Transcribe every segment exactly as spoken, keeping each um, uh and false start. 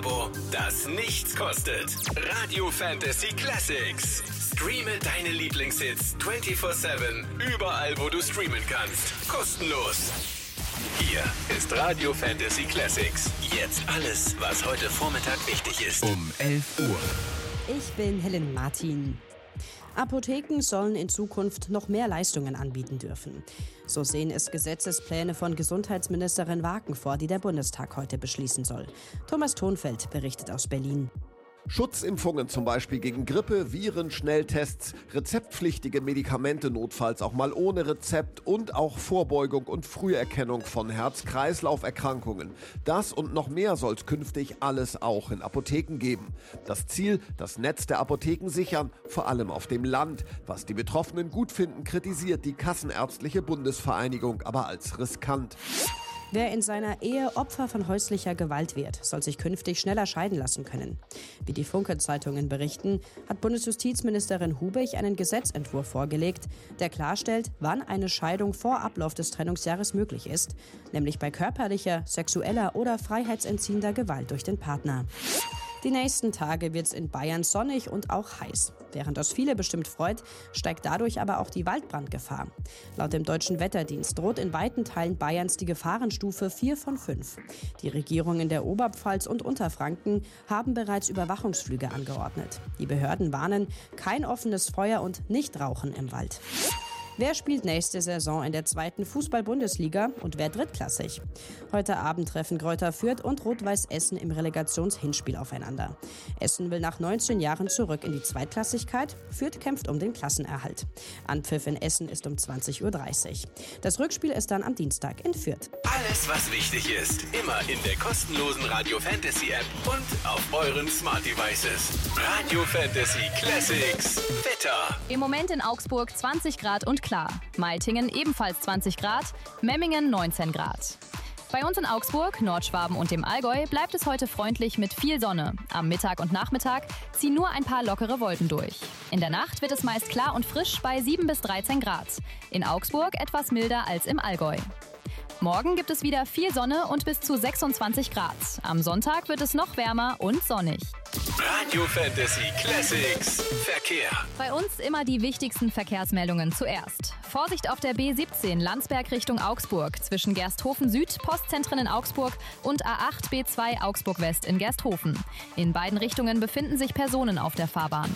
Abo, das nichts kostet. Radio Fantasy Classics. Streame deine Lieblingshits vierundzwanzig sieben, überall wo du streamen kannst. Kostenlos. Hier ist Radio Fantasy Classics. Jetzt alles, was heute Vormittag wichtig ist. Um elf Uhr. Ich bin Helen Martin. Apotheken sollen in Zukunft noch mehr Leistungen anbieten dürfen. So sehen es Gesetzespläne von Gesundheitsministerin Waken vor, die der Bundestag heute beschließen soll. Thomas Thonfeld berichtet aus Berlin. Schutzimpfungen zum Beispiel gegen Grippe, Viren, Schnelltests, rezeptpflichtige Medikamente notfalls auch mal ohne Rezept und auch Vorbeugung und Früherkennung von Herz-Kreislauf-Erkrankungen. Das und noch mehr soll es künftig alles auch in Apotheken geben. Das Ziel, das Netz der Apotheken sichern, vor allem auf dem Land. Was die Betroffenen gut finden, kritisiert die Kassenärztliche Bundesvereinigung aber als riskant. Wer in seiner Ehe Opfer von häuslicher Gewalt wird, soll sich künftig schneller scheiden lassen können. Wie die Funke-Zeitungen berichten, hat Bundesjustizministerin Hubich einen Gesetzentwurf vorgelegt, der klarstellt, wann eine Scheidung vor Ablauf des Trennungsjahres möglich ist, nämlich bei körperlicher, sexueller oder freiheitsentziehender Gewalt durch den Partner. Die nächsten Tage wird es in Bayern sonnig und auch heiß. Während das viele bestimmt freut, steigt dadurch aber auch die Waldbrandgefahr. Laut dem Deutschen Wetterdienst droht in weiten Teilen Bayerns die Gefahrenstufe vier von fünf. Die Regierungen der Oberpfalz und Unterfranken haben bereits Überwachungsflüge angeordnet. Die Behörden warnen, kein offenes Feuer und nicht Rauchen im Wald. Wer spielt nächste Saison in der zweiten Fußball-Bundesliga und wer drittklassig? Heute Abend treffen Greuther Fürth und Rot-Weiß Essen im Relegationshinspiel aufeinander. Essen will nach neunzehn Jahren zurück in die Zweitklassigkeit. Fürth kämpft um den Klassenerhalt. Anpfiff in Essen ist um zwanzig Uhr dreißig. Das Rückspiel ist dann am Dienstag in Fürth. Alles, was wichtig ist, immer in der kostenlosen Radio Fantasy App und auf euren Smart Devices. Radio Fantasy Classics. Wetter. Im Moment in Augsburg zwanzig Grad und klar. Meitingen ebenfalls zwanzig Grad, Memmingen neunzehn Grad. Bei uns in Augsburg, Nordschwaben und dem Allgäu bleibt es heute freundlich mit viel Sonne. Am Mittag und Nachmittag ziehen nur ein paar lockere Wolken durch. In der Nacht wird es meist klar und frisch bei sieben bis dreizehn Grad. In Augsburg etwas milder als im Allgäu. Morgen gibt es wieder viel Sonne und bis zu sechsundzwanzig Grad. Am Sonntag wird es noch wärmer und sonnig. Radio Fantasy Classics Verkehr. Bei uns immer die wichtigsten Verkehrsmeldungen zuerst. Vorsicht auf der B siebzehn Landsberg Richtung Augsburg zwischen Gersthofen Süd, Postzentren in Augsburg und A acht B zwei Augsburg West in Gersthofen. In beiden Richtungen befinden sich Personen auf der Fahrbahn.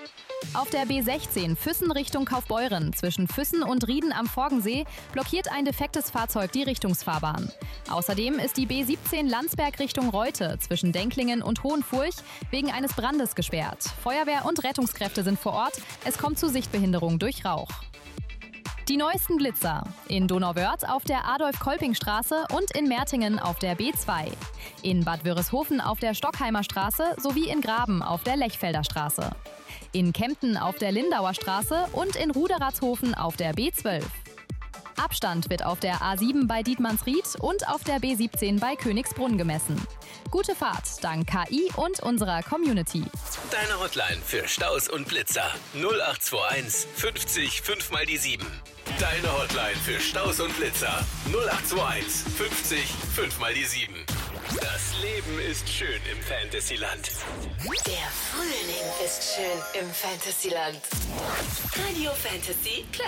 Auf der B sechzehn Füssen Richtung Kaufbeuren zwischen Füssen und Rieden am Forgensee blockiert ein defektes Fahrzeug die Richtungsfahrbahn. Außerdem ist die B siebzehn Landsberg Richtung Reute zwischen Denklingen und Hohenfurch wegen eines Brandes gesperrt. Feuerwehr und Rettungskräfte sind vor Ort. Es kommt zu Sichtbehinderung durch Rauch. Die neuesten Blitzer. In Donauwörth auf der Adolf-Kolping-Straße und in Mertingen auf der B zwei. In Bad Wörishofen auf der Stockheimer Straße sowie in Graben auf der Lechfelder Straße. In Kempten auf der Lindauer Straße und in Ruderatshofen auf der B zwölf. Abstand wird auf der A sieben bei Dietmannsried und auf der B siebzehn bei Königsbrunn gemessen. Gute Fahrt dank K I und unserer Community. Deine Hotline für Staus und Blitzer null acht zwei eins fünfzig fünf mal die sieben. Deine Hotline für Staus und Blitzer null acht zwei eins fünfzig fünf mal die sieben. Das Leben ist schön im Fantasyland. Der Frühling ist schön im Fantasyland. Radio Fantasy